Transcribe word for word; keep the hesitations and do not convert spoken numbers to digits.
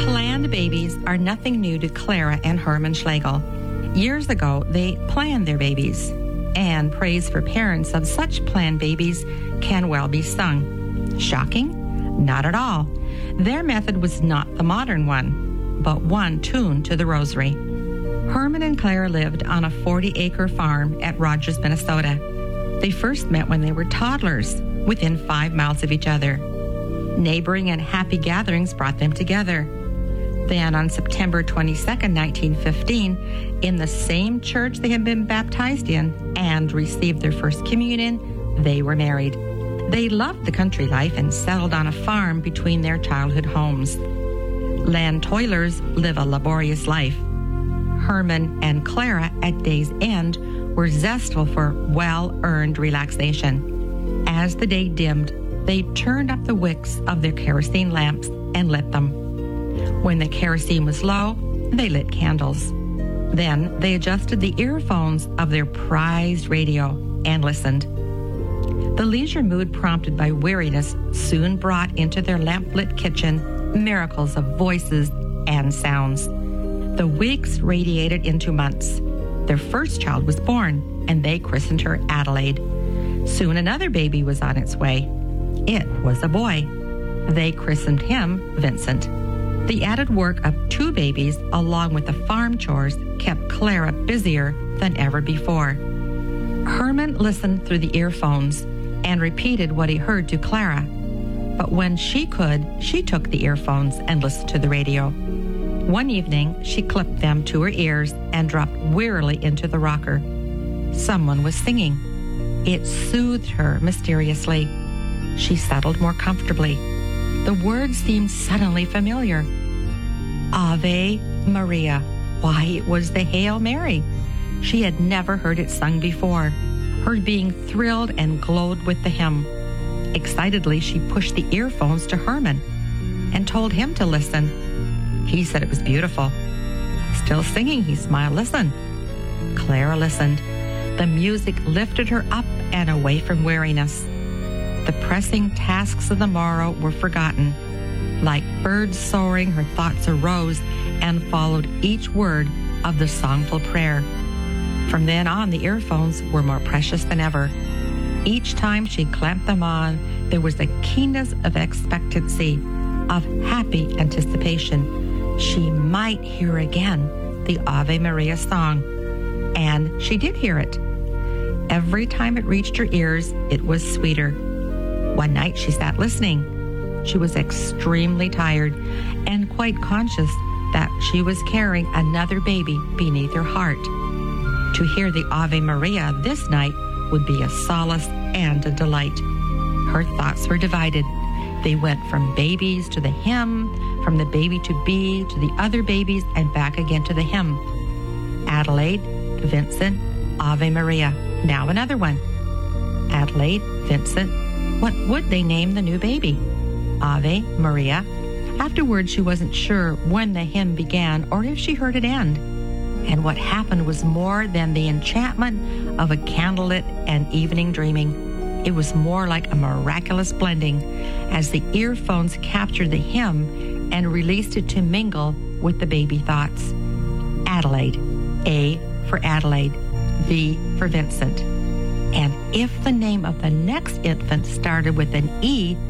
Planned babies are nothing new to Clara and Herman Schlegel. Years ago, they planned their babies, and praise for parents of such planned babies can well be sung. Shocking? Not at all. Their method was not the modern one, but one tuned to the rosary. Herman and Clara lived on a forty-acre farm at Rogers, Minnesota. They first met when they were toddlers, within five miles of each other. Neighboring and happy gatherings brought them together. Then on September twenty-second, nineteen fifteen, in the same church they had been baptized in and received their first communion, they were married. They loved the country life and settled on a farm between their childhood homes. Land toilers live a laborious life. Herman and Clara, at day's end, were zestful for well-earned relaxation. As the day dimmed, they turned up the wicks of their kerosene lamps and lit them. When the kerosene was low, they lit candles. Then they adjusted the earphones of their prized radio and listened. The leisure mood prompted by weariness soon brought into their lamp-lit kitchen miracles of voices and sounds. The weeks radiated into months. Their first child was born, and they christened her Adelaide. Soon another baby was on its way. It was a boy. They christened him Vincent. The added work of two babies, along with the farm chores, kept Clara busier than ever before. Herman listened through the earphones and repeated what he heard to Clara. But when she could, she took the earphones and listened to the radio. One evening, she clipped them to her ears and dropped wearily into the rocker. Someone was singing. It soothed her mysteriously. She settled more comfortably. The words seemed suddenly familiar. Ave Maria. Why, it was the Hail Mary. She had never heard it sung before. Her being thrilled and glowed with the hymn. Excitedly, she pushed the earphones to Herman and told him to listen. He said it was beautiful. Still singing, he smiled. Listen. Clara listened. The music lifted her up and away from weariness. The pressing tasks of the morrow were forgotten. Like birds soaring, her thoughts arose and followed each word of the songful prayer. From then on, the earphones were more precious than ever. Each time she clamped them on, there was a keenness of expectancy, of happy anticipation. She might hear again the Ave Maria song. And she did hear it. Every time it reached her ears, it was sweeter. One night she sat listening. She was extremely tired and quite conscious that she was carrying another baby beneath her heart. To hear the Ave Maria this night would be a solace and a delight. Her thoughts were divided. They went from babies to the hymn, from the baby to be to the other babies, and back again to the hymn. Adelaide, Vincent, Ave Maria. Now another one. Adelaide, Vincent. What would they name the new baby? Ave Maria. Afterwards, she wasn't sure when the hymn began or if she heard it end. And what happened was more than the enchantment of a candlelit and evening dreaming. It was more like a miraculous blending as the earphones captured the hymn and released it to mingle with the baby thoughts. Adelaide. A for Adelaide. V for Vincent. And if the name of the next infant started with an E,